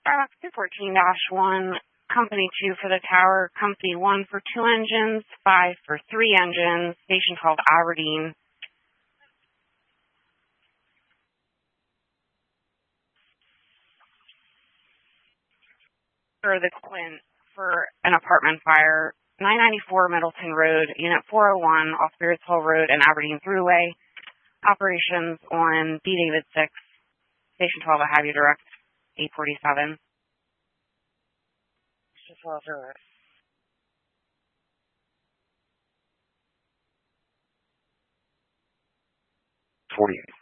Starbucks 214-1, Company 2 for the tower, Company 1 for 2 engines, 5 for 3 engines, Station 12 Aberdeen. For the Quint for an apartment fire, 994 Middleton Road, Unit 401 off Spirits Hill Road and Aberdeen Thruway. Operations on B. David 6, Station 12 at Have You Direct, 847. Just well over 48.